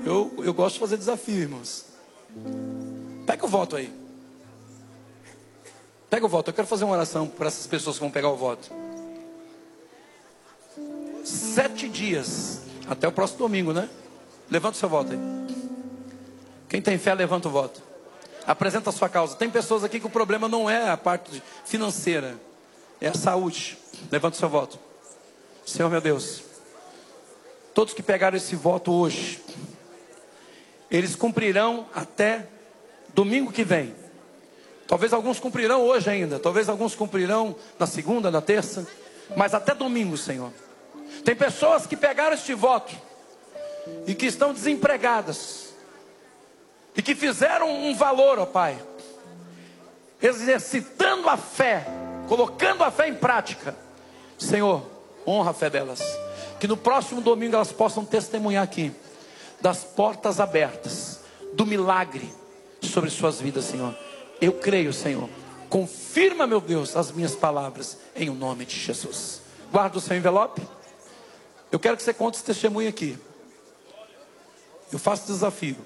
Eu gosto de fazer desafio, irmãos. Pega o voto aí. Pega o voto. Eu quero fazer uma oração para essas pessoas que vão pegar o voto. 7 dias. Até o próximo domingo, né? Levanta o seu voto aí. Quem tem fé, levanta o voto. Apresenta a sua causa. Tem pessoas aqui que o problema não é a parte financeira, é a saúde. Levanta o seu voto. Senhor meu Deus, todos que pegaram esse voto hoje, eles cumprirão até domingo que vem. Talvez alguns cumprirão hoje ainda. Talvez alguns cumprirão na segunda, na terça. Mas até domingo, Senhor. Tem pessoas que pegaram este voto e que estão desempregadas. E que fizeram um valor, ó Pai, exercitando a fé, colocando a fé em prática. Senhor, honra a fé delas. Que no próximo domingo elas possam testemunhar aqui das portas abertas, do milagre sobre suas vidas, Senhor. Eu creio, Senhor. Confirma, meu Deus, as minhas palavras em o nome de Jesus. Guarda o seu envelope. Eu quero que você conte esse testemunho aqui. Eu faço desafio.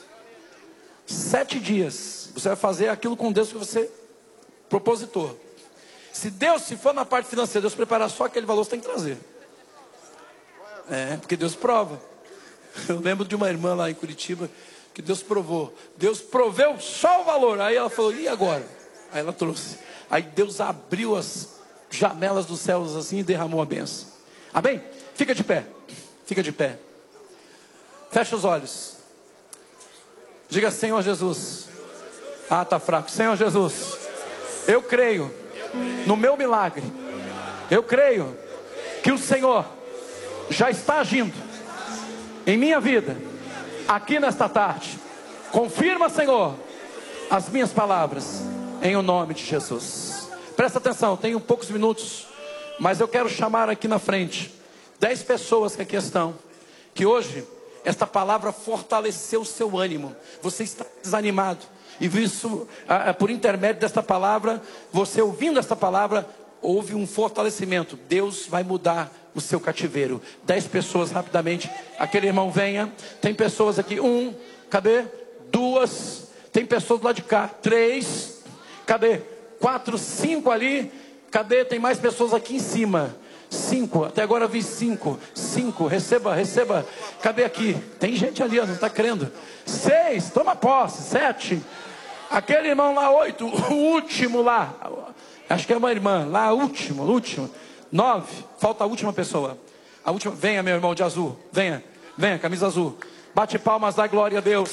7 dias, você vai fazer aquilo com Deus que você propositou. Se for na parte financeira, Deus preparar só aquele valor, você tem que trazer. Porque Deus prova. Eu lembro de uma irmã lá em Curitiba, que Deus provou. Deus proveu só o valor. Aí ela falou, e agora? Aí ela trouxe. Aí Deus abriu as janelas dos céus assim e derramou a bênção. Amém? Fica de pé. Fica de pé. Fecha os olhos. Diga, Senhor Jesus. Tá fraco. Senhor Jesus, eu creio no meu milagre. Eu creio que o Senhor já está agindo em minha vida, aqui nesta tarde. Confirma, Senhor, as minhas palavras, em o nome de Jesus. Presta atenção, tenho poucos minutos, mas eu quero chamar aqui na frente 10 pessoas que aqui estão, que hoje esta palavra fortaleceu o seu ânimo. Você está desanimado, e isso, por intermédio desta palavra, você ouvindo esta palavra, houve um fortalecimento. Deus vai mudar o seu cativeiro. 10 pessoas rapidamente. Aquele irmão, venha. Tem pessoas aqui. 1, cadê? 2, tem pessoas do lado de cá. 3, cadê? 4, 5 ali. Cadê? Tem mais pessoas aqui em cima. 5, até agora eu vi 5. 5, receba. Cadê aqui? Tem gente ali, não está crendo. 6, toma posse. 7, aquele irmão lá. 8, o último lá. Acho que é uma irmã, lá, último. 9, falta a última pessoa. A última, venha meu irmão de azul. Venha, camisa azul. Bate palmas, dá glória a Deus.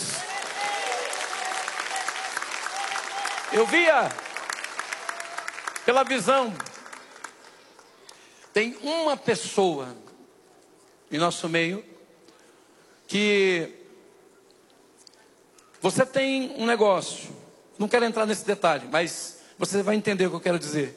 Eu via, pela visão, tem uma pessoa em nosso meio, que você tem um negócio. Não quero entrar nesse detalhe, mas você vai entender o que eu quero dizer.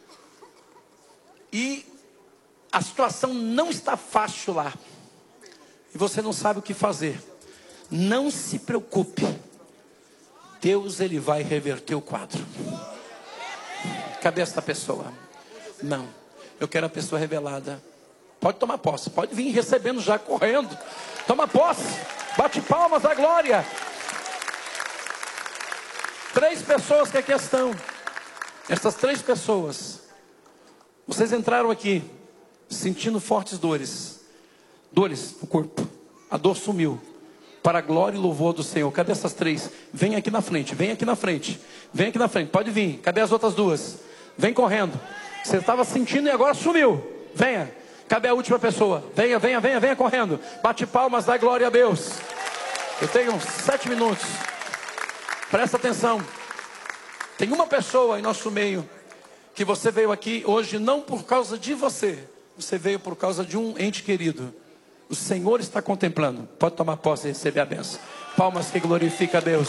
E a situação não está fácil lá. E você não sabe o que fazer. Não se preocupe. Deus, Ele vai reverter o quadro. Cadê essa pessoa? Não. Eu quero a pessoa revelada. Pode tomar posse. Pode vir recebendo já, correndo. Toma posse. Bate palmas da glória. 3 pessoas que aqui estão. Essas 3 pessoas, vocês entraram aqui sentindo fortes dores no corpo. A dor sumiu, para a glória e louvor do Senhor. Cadê essas 3? Vem aqui na frente. Pode vir. Cadê as outras 2? Vem correndo. Você estava sentindo e agora sumiu. Venha. Cadê a última pessoa? Venha correndo. Bate palmas, dá glória a Deus. Eu tenho 7 minutos. Presta atenção. Tem uma pessoa em nosso meio, que você veio aqui hoje não por causa de você. Você veio por causa de um ente querido. O Senhor está contemplando. Pode tomar posse e receber a bênção. Palmas que glorifica a Deus.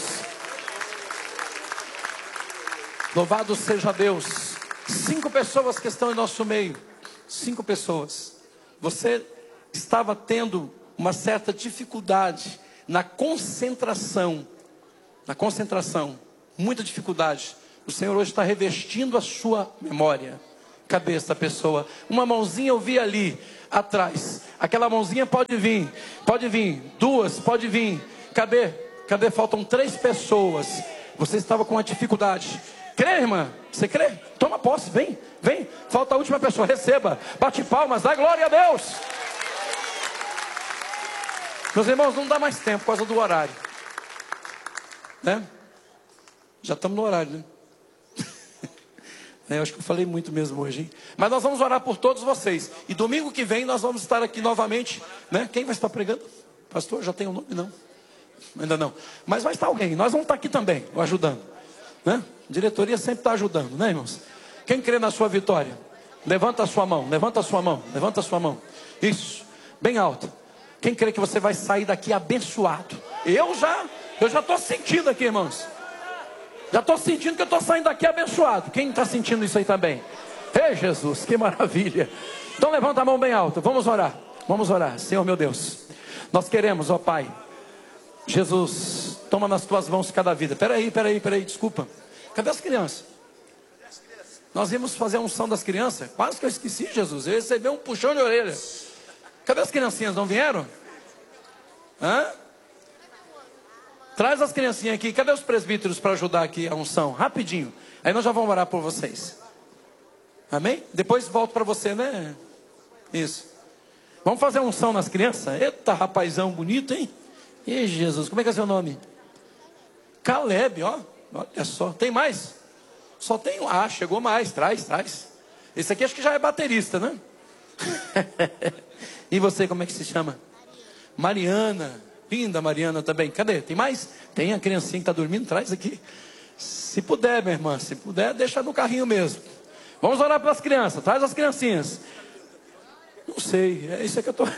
Louvado seja Deus. 5 pessoas que estão em nosso meio. 5 pessoas. Você estava tendo uma certa dificuldade na concentração. Muita dificuldade. O Senhor hoje está revestindo a sua memória. Cadê essa pessoa? Uma mãozinha eu vi ali. atrás. Aquela mãozinha pode vir. Pode vir. Duas, pode vir. Cadê? Cadê? Faltam 3 pessoas. Você estava com uma dificuldade. Crê, irmã? Você crê? Toma posse, vem, vem. Falta a última pessoa, receba. Bate palmas, dá glória a Deus. Meus irmãos, não dá mais tempo por causa do horário, né? Já estamos no horário, né? Eu acho que eu falei muito mesmo hoje, hein? Mas nós vamos orar por todos vocês. E domingo que vem nós vamos estar aqui novamente, né? Quem vai estar pregando? Pastor, já tem um nome? Não, ainda não. Mas vai estar alguém, nós vamos estar aqui também, ajudando, né? A diretoria sempre está ajudando, né, irmãos? Quem crê na sua vitória? Levanta a sua mão, levanta a sua mão, levanta a sua mão. Isso, bem alto. Quem crê que você vai sair daqui abençoado? Eu já estou sentindo aqui, irmãos. Já estou sentindo que eu estou saindo daqui abençoado. Quem está sentindo isso aí também? Ei, Jesus, que maravilha. Então levanta a mão bem alta, vamos orar. Vamos orar. Senhor meu Deus, nós queremos, ó Pai, Jesus, toma nas tuas mãos cada vida. Peraí, desculpa. Cadê as crianças? Nós íamos fazer a unção das crianças. Quase que eu esqueci, Jesus. Eu recebi um puxão de orelha. Cadê as criancinhas? Não vieram? Hã? Traz as criancinhas aqui. Cadê os presbíteros para ajudar aqui a unção? Rapidinho. Aí nós já vamos orar por vocês. Amém? Depois volto para você, né? Isso. Vamos fazer a unção nas crianças? Eita, rapazão bonito, hein? E Jesus, como é que é seu nome? Caleb, ó. Olha só. Tem mais? Só tem um. Ah, chegou mais. Traz. Esse aqui acho que já é baterista, né? E você, como é que se chama? Mariana. Linda Mariana também. Cadê? Tem mais? Tem a criancinha que está dormindo. Traz aqui. Se puder, minha irmã. Se puder, deixa no carrinho mesmo. Vamos orar pelas crianças. Traz as criancinhas. Não sei. É isso que eu estou...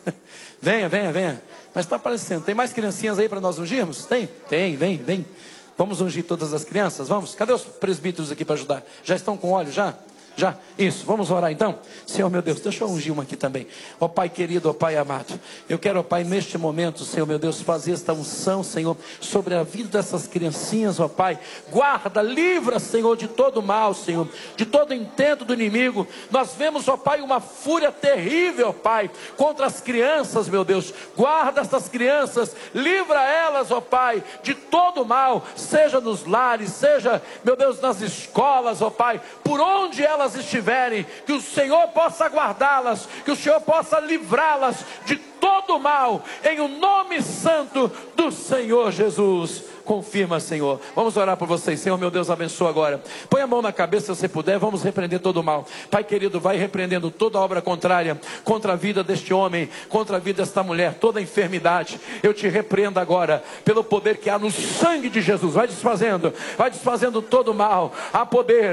Venha. Mas está aparecendo. Tem mais criancinhas aí para nós ungirmos? Tem. Vem. Vamos ungir todas as crianças? Vamos? Cadê os presbíteros aqui para ajudar? Já estão com óleo? Já? Isso, vamos orar então. Senhor meu Deus, deixa eu ungir uma aqui também. Ó Pai querido, ó Pai amado, eu quero, ó Pai, neste momento, Senhor meu Deus, fazer esta unção, Senhor, sobre a vida dessas criancinhas, ó Pai. Guarda, livra, Senhor, de todo mal, Senhor, de todo intento do inimigo. Nós vemos, ó Pai, uma fúria terrível, ó Pai, contra as crianças, meu Deus. Guarda essas crianças, livra elas, ó Pai, de todo mal, seja nos lares, seja, meu Deus, nas escolas, ó Pai, por onde elas estiverem, que o Senhor possa guardá-las, que o Senhor possa livrá-las de todo mal, em o nome santo do Senhor Jesus. Confirma, Senhor. Vamos orar por vocês. Senhor, meu Deus, abençoa agora. Põe a mão na cabeça se você puder. Vamos repreender todo o mal. Pai querido, vai repreendendo toda obra contrária contra a vida deste homem, contra a vida desta mulher, toda enfermidade. Eu te repreendo agora, pelo poder que há no sangue de Jesus. Vai desfazendo todo o mal. Há poder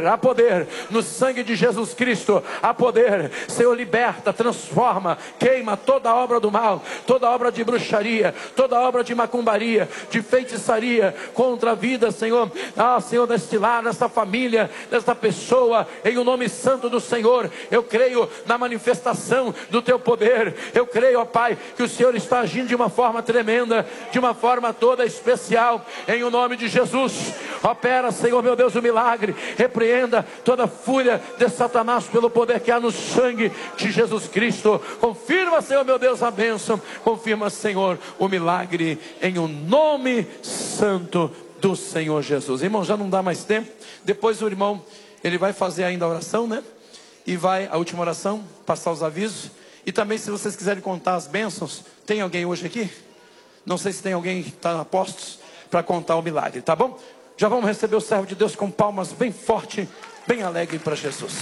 no sangue de Jesus Cristo. Há poder. Senhor, liberta, transforma, queima toda obra do mal, toda obra de bruxaria, toda obra de macumbaria, de feitiçaria contra a vida, Senhor, Senhor, deste lar, desta família, desta pessoa, em o nome santo do Senhor. Eu creio na manifestação do teu poder. Eu creio, ó Pai, que o Senhor está agindo de uma forma tremenda, de uma forma toda especial, em o nome de Jesus. Opera, Senhor, meu Deus, o milagre. Repreenda toda fúria de Satanás pelo poder que há no sangue de Jesus Cristo. Confirma, Senhor, meu Deus, a bênção. Confirma, Senhor, o milagre, em o nome santo do Senhor Jesus. Irmão, já não dá mais tempo. Depois o irmão, ele vai fazer ainda a oração, né? E vai, a última oração, passar os avisos. E também, se vocês quiserem contar as bênçãos, tem alguém hoje aqui? Não sei se tem alguém que está a postos para contar o milagre, tá bom? Já vamos receber o servo de Deus com palmas bem forte, bem alegre para Jesus.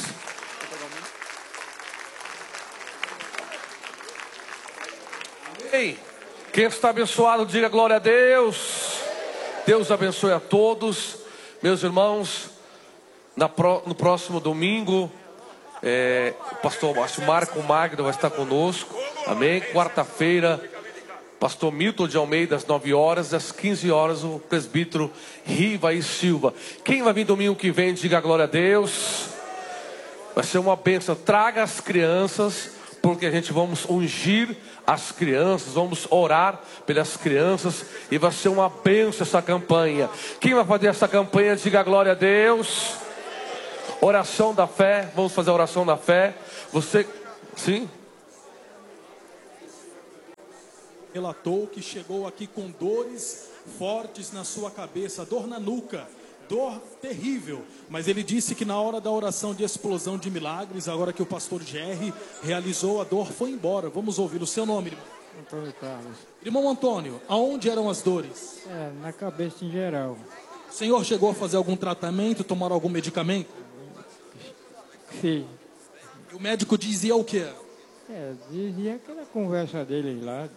Amém. Quem está abençoado, diga glória a Deus. Deus abençoe a todos. Meus irmãos, no próximo domingo, o pastor Marco Magno vai estar conosco. Amém. Quarta-feira, pastor Milton de Almeida, às 9 horas. Às 15 horas, o presbítero Riva e Silva. Quem vai vir domingo que vem, diga glória a Deus. Vai ser uma bênção. Traga as crianças, porque a gente vamos ungir as crianças, vamos orar pelas crianças, e vai ser uma bênção essa campanha. Quem vai fazer essa campanha, diga glória a Deus. Oração da fé, vamos fazer a oração da fé. Você, sim? relatou que chegou aqui com dores fortes na sua cabeça, dor na nuca, dor terrível. Mas ele disse que na hora da oração de explosão de milagres, agora que o pastor Jerry realizou, a dor foi embora. Vamos ouvir o seu nome, irmão. Antônio Carlos. Irmão Antônio, aonde eram as dores? Na cabeça em geral. O senhor chegou a fazer algum tratamento, tomar algum medicamento? Sim. E o médico dizia o quê? Dizia aquela conversa dele lá,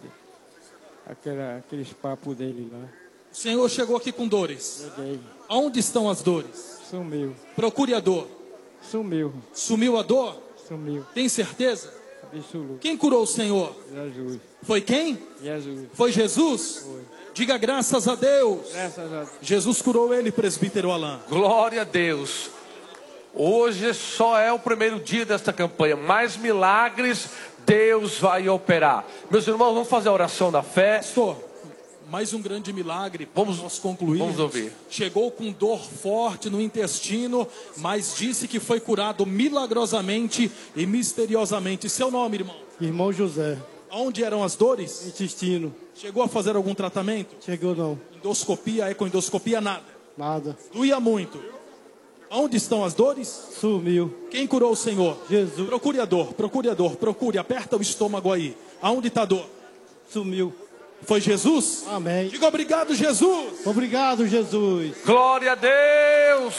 aqueles papos dele lá. O senhor chegou aqui com dores. Cheguei. Aonde estão as dores? Sumiu. Procure a dor. Sumiu. Sumiu a dor? Sumiu. Tem certeza? Absoluto. Quem curou o senhor? Jesus. Foi quem? Jesus. Foi Jesus? Foi. Diga graças a Deus. Graças a Deus. Jesus curou ele, presbítero Alain. Glória a Deus. Hoje só é o primeiro dia desta campanha. Mais milagres Deus vai operar. Meus irmãos, vamos fazer a oração da fé. Pastor, mais um grande milagre. Vamos concluir. Vamos ouvir. Chegou com dor forte no intestino, mas disse que foi curado milagrosamente e misteriosamente. Seu nome, irmão? Irmão José. Aonde eram as dores? Intestino. Chegou a fazer algum tratamento? Chegou não. Endoscopia, ecoendoscopia, nada. Nada. Doía muito. Aonde estão as dores? Sumiu. Quem curou o Senhor? Jesus. Procure a dor, procure a dor, procure. Aperta o estômago aí. Aonde está a dor? Sumiu. Foi Jesus? Amém. Diga obrigado, Jesus. Obrigado, Jesus. Glória a Deus.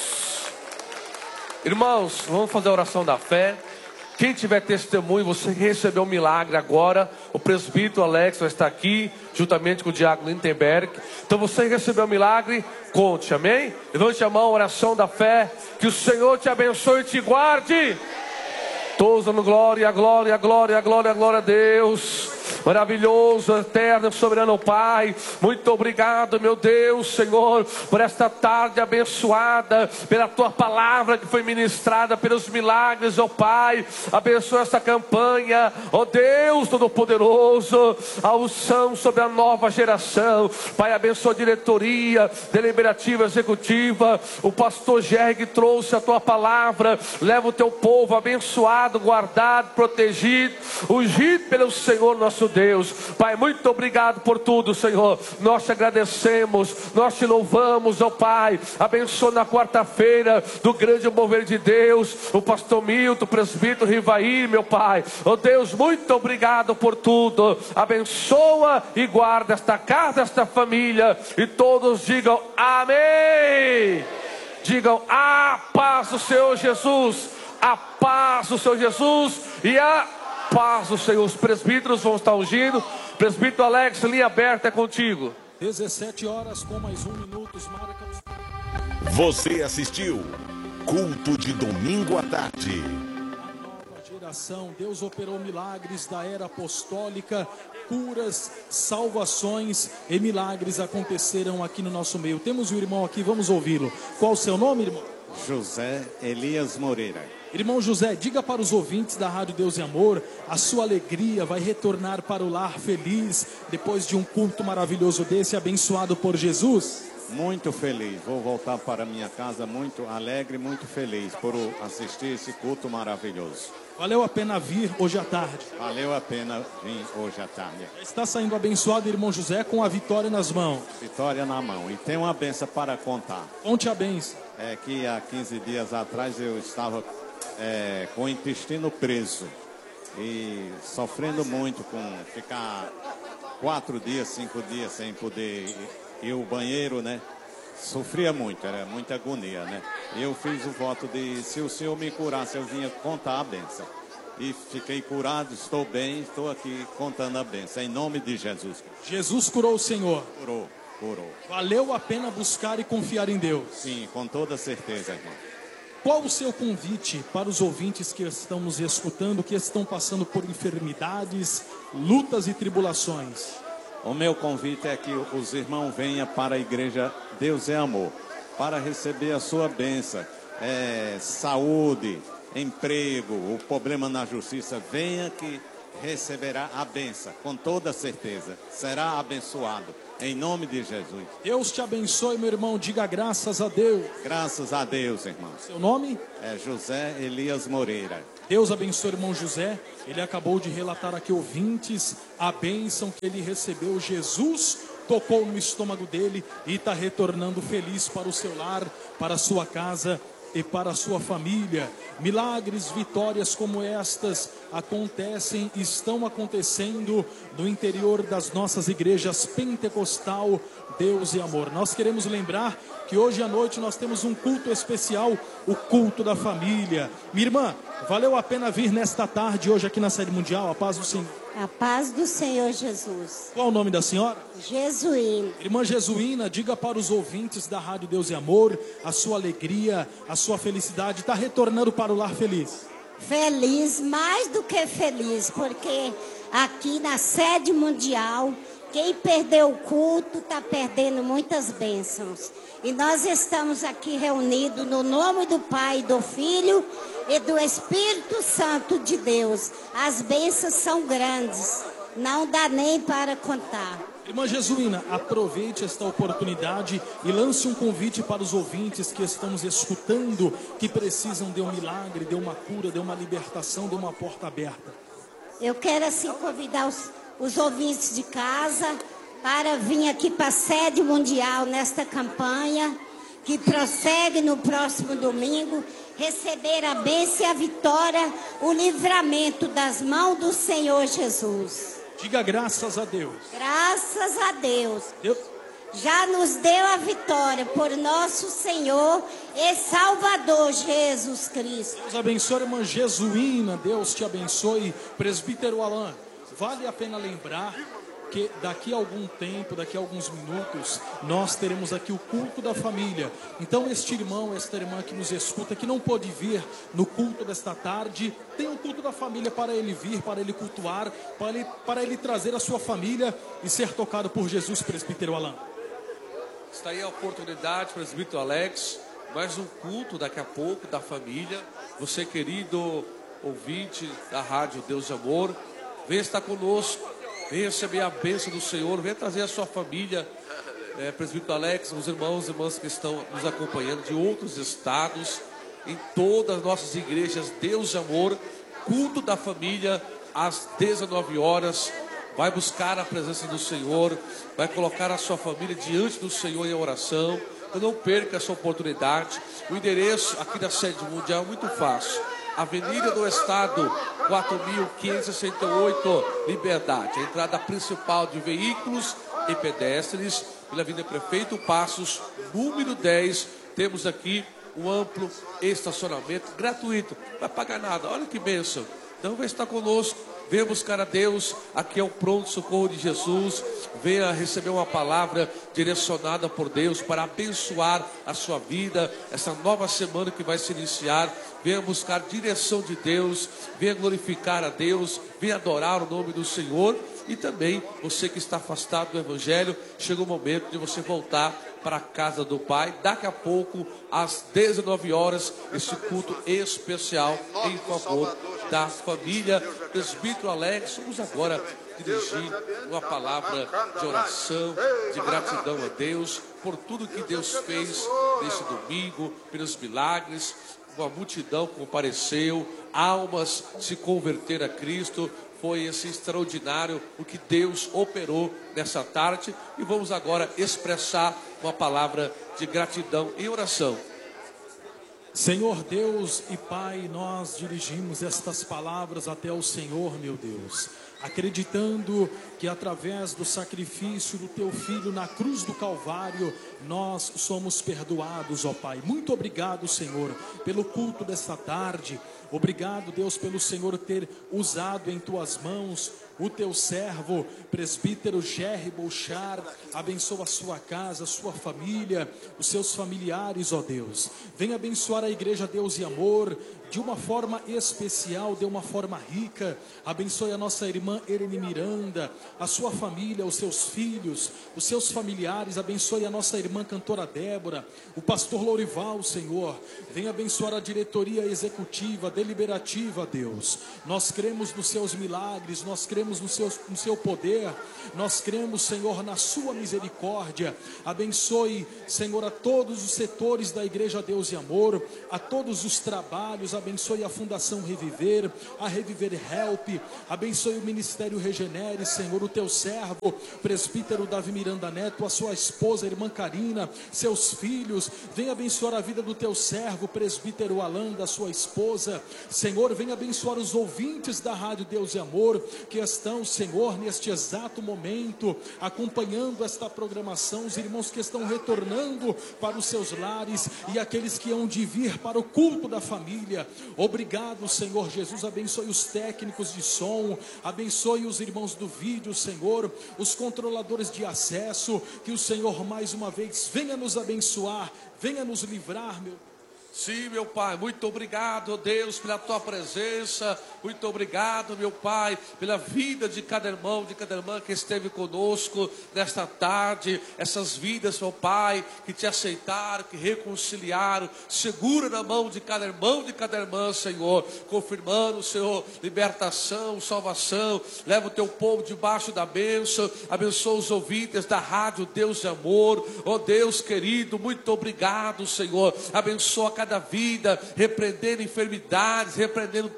Irmãos, vamos fazer a oração da fé. Quem tiver testemunho, você recebeu um milagre agora. O presbítero Alex vai estar aqui, juntamente com o diácono Lindenberg. Então você recebeu um milagre, conte, amém? Levante a mão, oração da fé. Que o Senhor te abençoe e te guarde. Todos dando glória, glória, glória, glória, glória a Deus. Maravilhoso, eterno, soberano Pai, muito obrigado, meu Deus, Senhor, por esta tarde abençoada, pela Tua palavra que foi ministrada, pelos milagres, ó Pai. Abençoa esta campanha, ó Deus Todo-Poderoso, a unção sobre a nova geração. Pai, abençoa a diretoria, deliberativa, executiva, o pastor Jerry que trouxe a Tua palavra. Leva o Teu povo abençoado, guardado, protegido, ungido pelo Senhor nosso Deus. Pai, muito obrigado por tudo, Senhor. Nós te agradecemos, nós te louvamos, ó Pai. Abençoa na quarta-feira do grande mover de Deus, o pastor Milton, o presbítero Rivaí, meu Pai. Ó Deus, muito obrigado por tudo. Abençoa e guarda esta casa, esta família. E todos digam amém. Digam a paz do Senhor Jesus, a paz do Senhor Jesus e a paz do Senhor. Os presbíteros vão estar ungindo. Presbítero Alex, linha aberta é contigo. 17 horas com mais 1 minuto. Marca os... Você assistiu Culto de Domingo à Tarde. A nova geração. Deus operou milagres da era apostólica. Curas, salvações e milagres aconteceram aqui no nosso meio. Temos um irmão aqui, vamos ouvi-lo. Qual o seu nome, irmão? José Elias Moreira. Irmão José, diga para os ouvintes da Rádio Deus e Amor, a sua alegria vai retornar para o lar feliz, depois de um culto maravilhoso desse, abençoado por Jesus? Muito feliz, vou voltar para minha casa muito alegre, muito feliz por assistir esse culto maravilhoso. Valeu a pena vir hoje à tarde. Valeu a pena vir hoje à tarde. Está saindo abençoado, irmão José, com a vitória nas mãos. Vitória na mão. E tem uma benção para contar. Conte a benção. É que há 15 dias atrás eu estava com o intestino preso e sofrendo muito com ficar 4 dias, 5 dias sem poder ir ao banheiro, né? Sofria muito, era muita agonia, né? Eu fiz o voto de, se o Senhor me curasse, eu vinha contar a benção. E fiquei curado, estou bem, estou aqui contando a benção, em nome de Jesus. Jesus curou o Senhor. Curou. Valeu a pena buscar e confiar em Deus. Sim, com toda certeza, irmão. Qual o seu convite para os ouvintes que estão nos escutando, que estão passando por enfermidades, lutas e tribulações? O meu convite é que os irmãos venham para a igreja Deus é Amor, para receber a sua bênção, saúde, emprego, o problema na justiça. Venha que receberá a bênção, com toda certeza. Será abençoado, em nome de Jesus. Deus te abençoe, meu irmão. Diga graças a Deus. Graças a Deus, irmãos. Seu nome? É José Elias Moreira. Deus abençoe o irmão José. Ele acabou de relatar aqui, ouvintes, a bênção que ele recebeu. Jesus tocou no estômago dele e está retornando feliz para o seu lar, para a sua casa e para a sua família. Milagres, vitórias como estas acontecem, estão acontecendo no interior das nossas igrejas pentecostal, Deus e Amor. Nós queremos lembrar que hoje à noite nós temos um culto especial, o culto da família. Minha irmã, valeu a pena vir nesta tarde hoje aqui na Sede Mundial? A paz do Senhor. A paz do Senhor Jesus. Qual o nome da senhora? Jesuína. Irmã Jesuína, diga para os ouvintes da Rádio Deus e Amor, a sua alegria, a sua felicidade. Está retornando para o lar feliz? Feliz, mais do que feliz, porque aqui na Sede Mundial, quem perdeu o culto está perdendo muitas bênçãos. E nós estamos aqui reunidos no nome do Pai, do Filho e do Espírito Santo de Deus. As bênçãos são grandes, não dá nem para contar. Irmã Jesuína, aproveite esta oportunidade e lance um convite para os ouvintes que estamos escutando, que precisam de um milagre, de uma cura, de uma libertação, de uma porta aberta. Eu quero assim convidar os ouvintes de casa para vir aqui para a Sede Mundial nesta campanha, que prossegue no próximo domingo, receber a bênção e a vitória, o livramento das mãos do Senhor Jesus. Diga graças a Deus. Graças a Deus. Deus já nos deu a vitória por nosso Senhor e Salvador Jesus Cristo. Deus abençoe, irmã Jesuína. Deus te abençoe, presbítero Alain. Vale a pena lembrar que daqui a algum tempo, daqui a alguns minutos, nós teremos aqui o culto da família. Então este irmão, esta irmã que nos escuta, que não pôde vir no culto desta tarde, tem um culto da família para ele vir, para ele cultuar, para ele trazer a sua família e ser tocado por Jesus, presbítero Alain. Está aí a oportunidade, presbítero Alex, mais um culto daqui a pouco da família. Você, querido ouvinte da Rádio Deus e Amor, venha estar conosco. Venha receber a bênção do Senhor, venha trazer a sua família, presbítero Alex, os irmãos e irmãs que estão nos acompanhando de outros estados, em todas as nossas igrejas, Deus e Amor, culto da família, às 19 horas, vai buscar a presença do Senhor, vai colocar a sua família diante do Senhor em oração. Então não perca essa oportunidade. O endereço aqui da Sede Mundial é muito fácil. Avenida do Estado, 4.568, Liberdade. A entrada principal de veículos e pedestres, pela Avenida Prefeito Passos, número 10. Temos aqui um amplo estacionamento gratuito, não vai pagar nada. Olha que bênção. Então venha estar conosco, venha buscar a Deus. Aqui é o pronto-socorro de Jesus. Venha receber uma palavra direcionada por Deus para abençoar a sua vida, essa nova semana que vai se iniciar. Venha buscar direção de Deus, venha glorificar a Deus, venha adorar o nome do Senhor. E também, você que está afastado do Evangelho, chega o momento de você voltar para a casa do Pai. Daqui a pouco, às 19 horas, esse culto especial em favor da família. Presbítero Alex, vamos agora dirigir uma palavra de oração, de gratidão a Deus, por tudo que Deus fez neste domingo, pelos milagres. Uma multidão compareceu, almas se converteram a Cristo. Foi esse extraordinário o que Deus operou nessa tarde. E vamos agora expressar uma palavra de gratidão em oração. Senhor Deus e Pai, nós dirigimos estas palavras até o Senhor, meu Deus, acreditando que através do sacrifício do Teu Filho na cruz do Calvário, nós somos perdoados, ó Pai. Muito obrigado, Senhor, pelo culto desta tarde. Obrigado, Deus, pelo Senhor ter usado em Tuas mãos o Teu servo, presbítero Jerry Bouchard. Abençoa a sua casa, a sua família, os seus familiares, ó Deus. Venha abençoar a igreja Deus e Amor de uma forma especial, de uma forma rica. Abençoe a nossa irmã Erene Miranda, a sua família, os seus filhos, os seus familiares. Abençoe a nossa irmã cantora Débora, o pastor Lourival, Senhor. Venha abençoar a diretoria executiva, deliberativa, Deus. Nós cremos nos seus milagres, nós cremos no seu poder, nós cremos, Senhor, na sua misericórdia. Abençoe, Senhor, a todos os setores da Igreja Deus e Amor, a todos os trabalhos. Abençoe a Fundação Reviver, a Reviver Help. Abençoe o Ministério Regenere, Senhor, o teu servo, presbítero Davi Miranda Neto, a sua esposa, a irmã Karina, seus filhos. Venha abençoar a vida do teu servo, presbítero Alan, da sua esposa. Senhor, venha abençoar os ouvintes da Rádio Deus e Amor, que estão, Senhor, neste exato momento, acompanhando esta programação, os irmãos que estão retornando para os seus lares e aqueles que hão de vir para o culto da família. Obrigado, Senhor Jesus. Abençoe os técnicos de som, abençoe os irmãos do vídeo, Senhor, os controladores de acesso. Que o Senhor mais uma vez venha nos abençoar, venha nos livrar, meu Sim, meu Pai, muito obrigado, Deus, pela Tua presença. Muito obrigado, meu Pai, pela vida de cada irmão, de cada irmã que esteve conosco nesta tarde. Essas vidas, meu Pai, que Te aceitaram, que reconciliaram. Segura na mão de cada irmão, de cada irmã, Senhor, confirmando, Senhor, libertação, salvação. Leva o Teu povo debaixo da bênção. Abençoa os ouvintes da Rádio Deus de Amor. Oh Deus querido, muito obrigado, Senhor. Abençoa cada vida, repreendendo enfermidades, repreendendo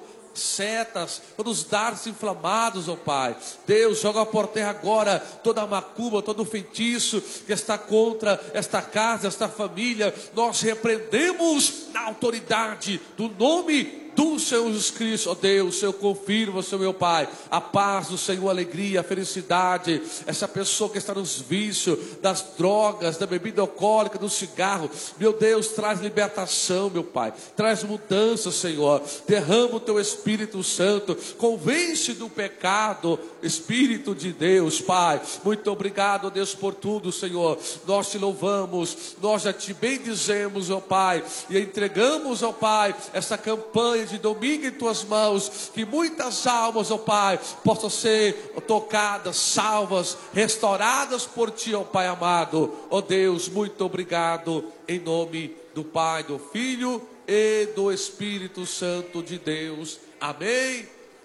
setas, todos os dardos inflamados, ó Pai. Deus, joga por terra agora toda a macumba, todo o feitiço que está contra esta casa, esta família. Nós repreendemos na autoridade do nome do Senhor Jesus Cristo. Ó Deus, eu confirmo, Senhor meu Pai, a paz do Senhor, a alegria, a felicidade. Essa pessoa que está nos vícios das drogas, da bebida alcoólica, do cigarro, meu Deus, traz libertação, meu Pai, traz mudança, Senhor. Derrama o Teu Espírito Santo, convence do pecado, Espírito de Deus, Pai. Muito obrigado, Deus, por tudo, Senhor. Nós Te louvamos, nós já Te bendizemos, ó Pai, e entregamos, ó Pai, essa campanha de domingo em Tuas mãos. Que muitas almas, ó Pai, possam ser tocadas, salvas, restauradas por Ti, ó Pai amado. Ó Deus, muito obrigado, em nome do Pai, do Filho e do Espírito Santo de Deus. Amém,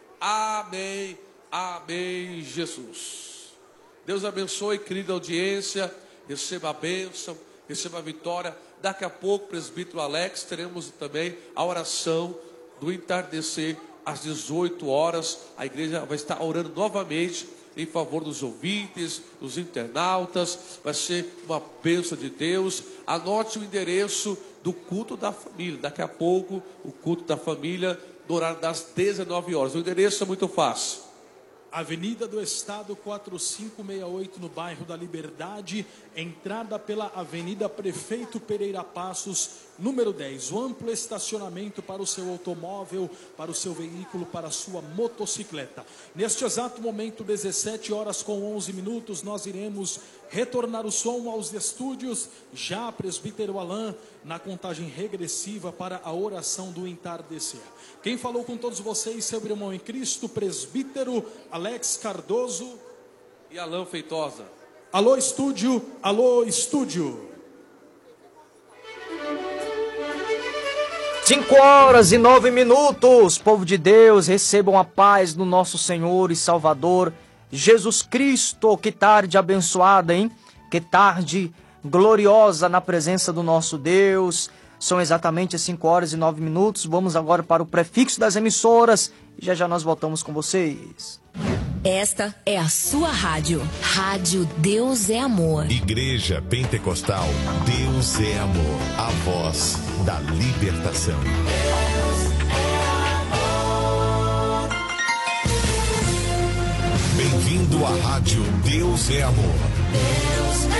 amém, amém, Jesus. Deus abençoe, querida audiência. Receba a bênção, receba a vitória. Daqui a pouco, presbítero Alex, teremos também a oração do entardecer às 18 horas. A igreja vai estar orando novamente em favor dos ouvintes, dos internautas. Vai ser uma bênção de Deus. Anote o endereço do culto da família. Daqui a pouco, o culto da família, no horário das 19 horas. O endereço é muito fácil. Avenida do Estado 4568, no bairro da Liberdade, entrada pela Avenida Prefeito Pereira Passos, número 10. O amplo estacionamento para o seu automóvel, para o seu veículo, para a sua motocicleta. Neste exato momento, 17 horas com 11 minutos, nós iremos retornar o som aos estúdios. Já presbítero Alain, na contagem regressiva para a oração do entardecer. Quem falou com todos vocês, seu irmão em Cristo, presbítero Alex Cardoso e Alain Feitosa. Alô estúdio, alô estúdio. 5h09, povo de Deus, recebam a paz do nosso Senhor e Salvador Jesus Cristo. Que tarde abençoada, hein? Que tarde gloriosa na presença do nosso Deus. São exatamente 5h09. Vamos agora para o prefixo das emissoras e já já nós voltamos com vocês. Esta é a sua rádio. Rádio Deus é Amor. Igreja Pentecostal Deus é Amor. A voz da libertação. Deus é amor. Bem-vindo à Rádio Deus é Amor. Deus é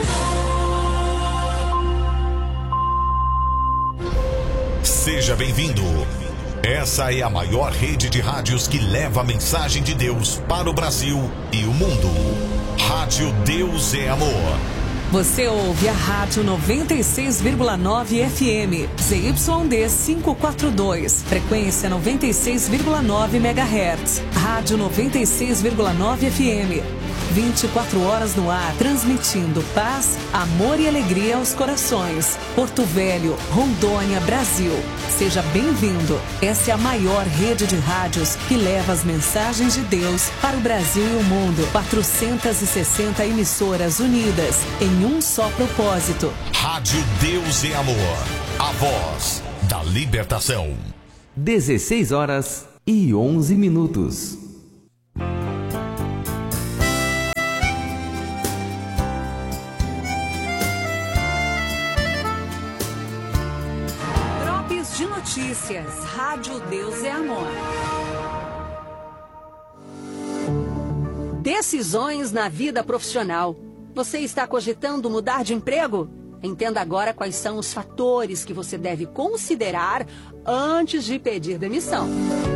amor. Seja bem-vindo. Essa é a maior rede de rádios que leva a mensagem de Deus para o Brasil e o mundo. Rádio Deus é Amor. Você ouve a Rádio 96,9 FM, ZYD 542, frequência 96,9 MHz. Rádio 96,9 FM. 24 horas no ar, transmitindo paz, amor e alegria aos corações. Porto Velho, Rondônia, Brasil. Seja bem-vindo. Essa é a maior rede de rádios que leva as mensagens de Deus para o Brasil e o mundo. 460 emissoras unidas em um só propósito. Rádio Deus é Amor. A voz da libertação. 16h11. Drops de notícias. Rádio Deus é Amor. Decisões na vida profissional. Você está cogitando mudar de emprego? Entenda agora quais são os fatores que você deve considerar antes de pedir demissão.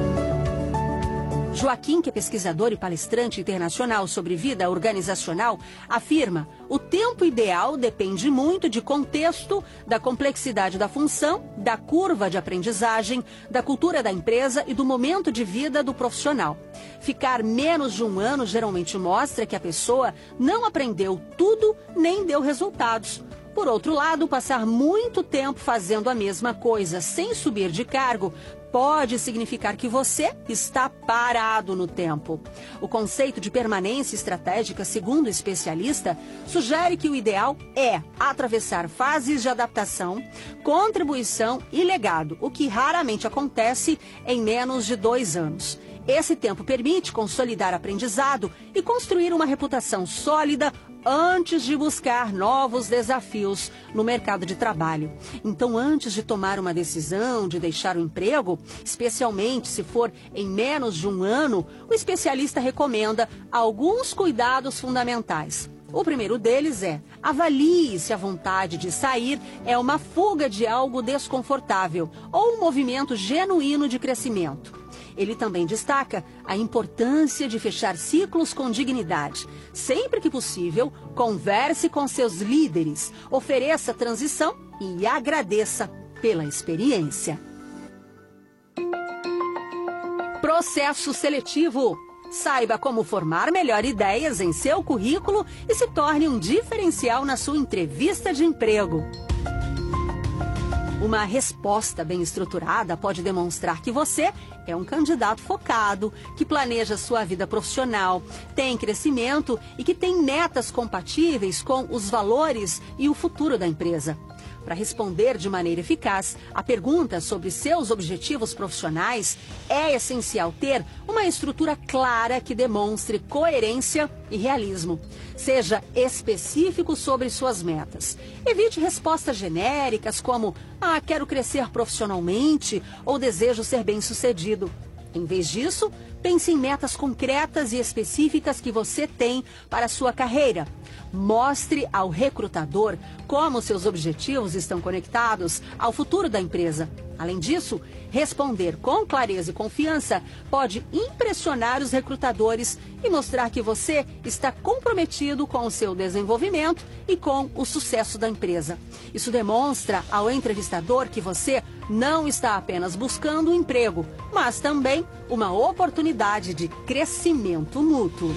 Joaquim, que é pesquisador e palestrante internacional sobre vida organizacional, afirma: o tempo ideal depende muito de contexto, da complexidade da função, da curva de aprendizagem, da cultura da empresa e do momento de vida do profissional. Ficar menos de um ano geralmente mostra que a pessoa não aprendeu tudo nem deu resultados. Por outro lado, passar muito tempo fazendo a mesma coisa sem subir de cargo pode significar que você está parado no tempo. O conceito de permanência estratégica, segundo o especialista, sugere que o ideal é atravessar fases de adaptação, contribuição e legado, o que raramente acontece em menos de 2 anos. Esse tempo permite consolidar aprendizado e construir uma reputação sólida antes de buscar novos desafios no mercado de trabalho. Então, antes de tomar uma decisão de deixar o emprego, especialmente se for em menos de um ano, o especialista recomenda alguns cuidados fundamentais. O primeiro deles é: avalie se a vontade de sair é uma fuga de algo desconfortável ou um movimento genuíno de crescimento. Ele também destaca a importância de fechar ciclos com dignidade. Sempre que possível, converse com seus líderes, ofereça transição e agradeça pela experiência. Processo seletivo. Saiba como formar melhor ideias em seu currículo e se torne um diferencial na sua entrevista de emprego. Uma resposta bem estruturada pode demonstrar que você é um candidato focado, que planeja sua vida profissional, tem crescimento e que tem metas compatíveis com os valores e o futuro da empresa. Para responder de maneira eficaz a pergunta sobre seus objetivos profissionais, é essencial ter uma estrutura clara que demonstre coerência e realismo. Seja específico sobre suas metas. Evite respostas genéricas como quero crescer profissionalmente ou desejo ser bem-sucedido. Em vez disso, pense em metas concretas e específicas que você tem para a sua carreira. Mostre ao recrutador como seus objetivos estão conectados ao futuro da empresa. Além disso, responder com clareza e confiança pode impressionar os recrutadores e mostrar que você está comprometido com o seu desenvolvimento e com o sucesso da empresa. Isso demonstra ao entrevistador que você não está apenas buscando um emprego, mas também uma oportunidade de crescimento mútuo.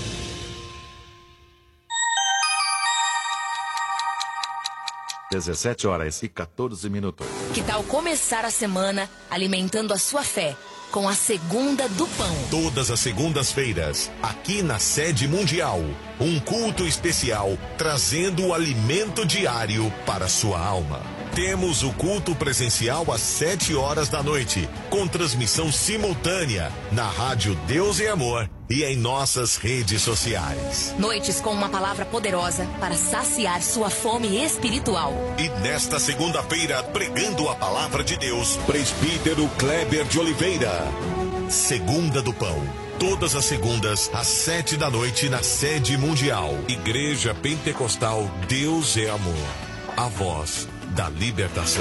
Às 17h14. Que tal começar a semana alimentando a sua fé com a Segunda do Pão? Todas as segundas-feiras, aqui na Sede Mundial, um culto especial trazendo o alimento diário para a sua alma. Temos o culto presencial às 7h da noite, com transmissão simultânea na Rádio Deus e Amor e em nossas redes sociais. Noites com uma palavra poderosa para saciar sua fome espiritual. E nesta segunda-feira, pregando a palavra de Deus, presbítero Kleber de Oliveira. Segunda do Pão. Todas as segundas, às 7 da noite, na Sede Mundial. Igreja Pentecostal Deus é Amor. A voz da libertação.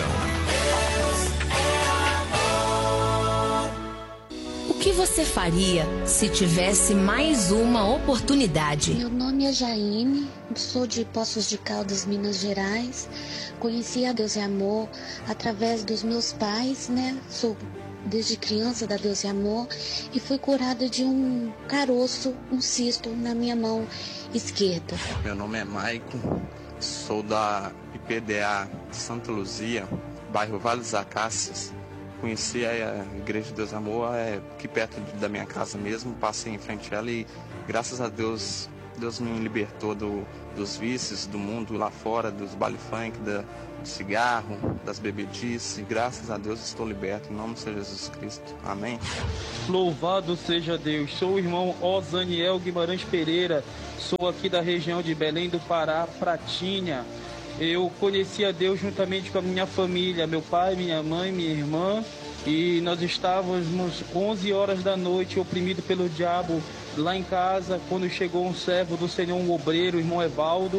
O que você faria se tivesse mais uma oportunidade? Meu nome é Jaine, sou de Poços de Caldas, Minas Gerais. Conheci a Deus é Amor através dos meus pais, né? Sou desde criança da Deus e Amor e fui curada de um caroço, um cisto na minha mão esquerda. Meu nome é Maicon, sou da IPDA de Santa Luzia, bairro Vale dos Acácias. Conheci a Igreja de Deus e Amor aqui perto da minha casa mesmo, passei em frente a ela e graças a Deus, Deus me libertou dos vícios do mundo lá fora, dos baile funk, do cigarro, das bebedices. Graças a Deus estou liberto, em nome de Jesus Cristo. Amém. Louvado seja Deus. Sou o irmão Osaniel Guimarães Pereira. Sou aqui da região de Belém do Pará, Pratinha. Eu conheci a Deus juntamente com a minha família, meu pai, minha mãe, minha irmã. E nós estávamos 11 horas da noite, oprimido pelo diabo lá em casa, quando chegou um servo do Senhor, um obreiro, o irmão Evaldo,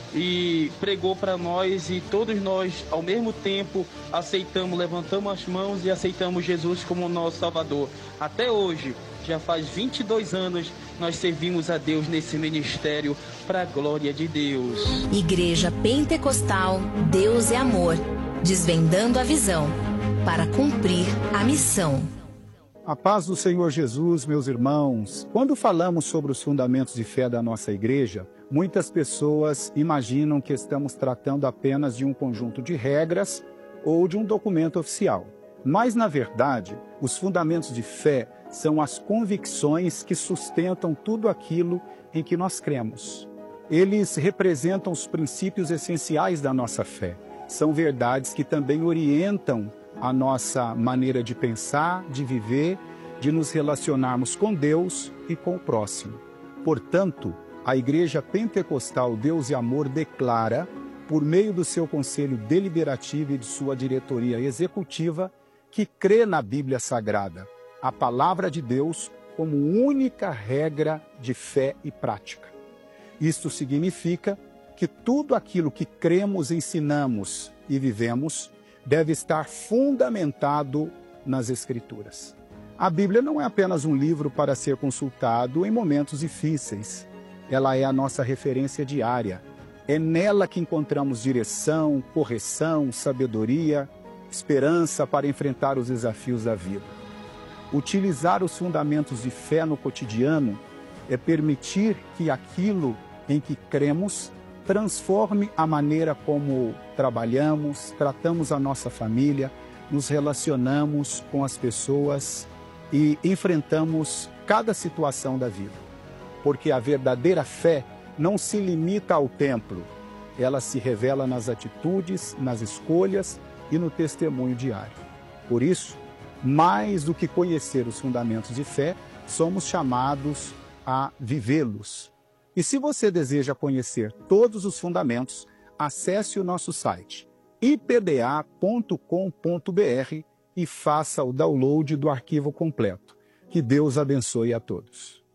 e pregou para nós, e todos nós, ao mesmo tempo, aceitamos, levantamos as mãos e aceitamos Jesus como nosso Salvador. Até hoje, já faz 22 anos, nós servimos a Deus nesse ministério para a glória de Deus. Igreja Pentecostal Deus é Amor, desvendando a visão para cumprir a missão. A paz do Senhor Jesus, meus irmãos. Quando falamos sobre os fundamentos de fé da nossa igreja, muitas pessoas imaginam que estamos tratando apenas de um conjunto de regras ou de um documento oficial. Mas, na verdade, os fundamentos de fé são as convicções que sustentam tudo aquilo em que nós cremos. Eles representam os princípios essenciais da nossa fé. São verdades que também orientam a nossa maneira de pensar, de viver, de nos relacionarmos com Deus e com o próximo. Portanto, a Igreja Pentecostal Deus e Amor declara, por meio do seu conselho deliberativo e de sua diretoria executiva, que crê na Bíblia Sagrada, a palavra de Deus, como única regra de fé e prática. Isto significa que tudo aquilo que cremos, ensinamos e vivemos deve estar fundamentado nas Escrituras. A Bíblia não é apenas um livro para ser consultado em momentos difíceis. Ela é a nossa referência diária. É nela que encontramos direção, correção, sabedoria, esperança para enfrentar os desafios da vida. Utilizar os fundamentos de fé no cotidiano é permitir que aquilo em que cremos transforme a maneira como trabalhamos, tratamos a nossa família, nos relacionamos com as pessoas e enfrentamos cada situação da vida. Porque a verdadeira fé não se limita ao templo, ela se revela nas atitudes, nas escolhas e no testemunho diário. Por isso, mais do que conhecer os fundamentos de fé, somos chamados a vivê-los. E se você deseja conhecer todos os fundamentos, acesse o nosso site ipda.com.br e faça o download do arquivo completo. Que Deus abençoe a todos.